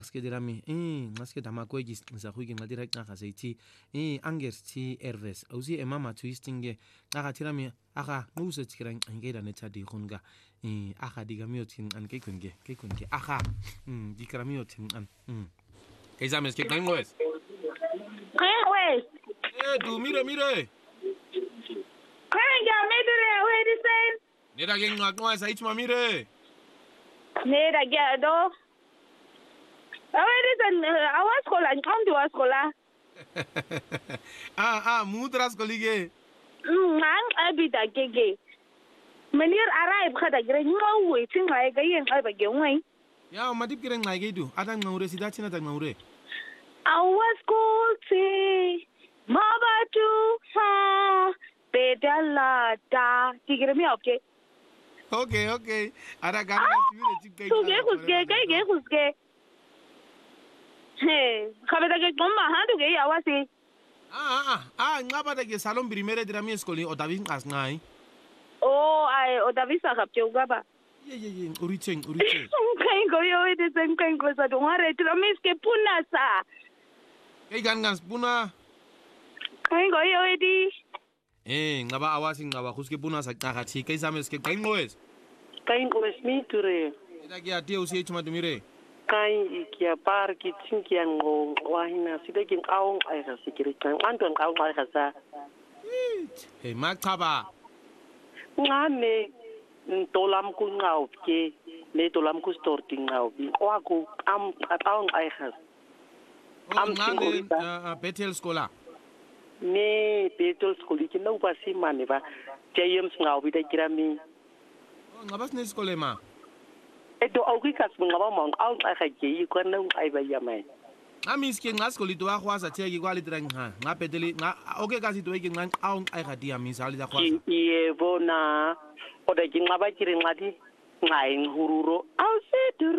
Ske dirami ngaske dama ko gis za khugi ngadira xa seiti angersti erves ausi emama twisting xa tirami aga musa tikran ngeda ne tadi khunga aga diga miotin an ke kunge aga dikra miotin an kaisa meske kangoes du mire kanga medure we disen neda gen ngwa sa itma mire neda ga do awaskola nqamdi waskola mudras kolige abida gege menir arrive khada gre ngawe tinga ga yen ba ge ngwai ya madip gre ngai gedu ada ngaure sida china da ngaure awaskolti mabatu ha pedala da tigre mi okay ada ga sibire tipke ge khusge khabeta ke gomma handu ke awasi ngaba ke salon primere dira mi skoli o davi ngas ngai ai o davi sa kapche ugaba ye urichen kai go yo ite sen kai go sa dongare dira mi ske puna sa kai gan puna kai go yo edi ngaba awasi ngaba khuske puna sa qagathi kai sa meske kai ngoes mi ture ida ke atie usi chuma dumire kai ikia par ki tsinkia ngo wahina sida kin qaung ai ga sikiri kan anton qaung ai ga sa makaba ngame ntolam ku ngau ke le tolam ku storting ngau bi waku am qaung ai ga ngame betel skola ne betel skoli ki no pasi mane ba james ngau bi da kirami ngabas ne skolema edo aukikas ngaba mong au akhaje ko nang ai ba yamai amiske ngaskoli to akhwaza theki kwali drang ha ngapedeli okay kasi to yiki ngang au ai khadi amisali da khwaza ye bona oda ki ngaba kiri ngadi ngai ngururo au se